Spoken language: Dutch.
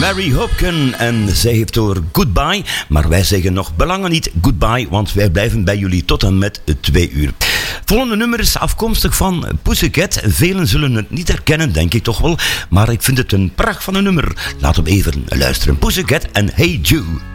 Mary Hopkin en zij heeft door Goodbye. Maar wij zeggen nog belangen niet goodbye, want wij blijven bij jullie tot en met 2 uur. Volgende nummer is afkomstig van Pussycat. Velen zullen het niet herkennen, denk ik toch wel. Maar ik vind het een pracht van een nummer. Laten we even luisteren. Pussycat en Hey Jude.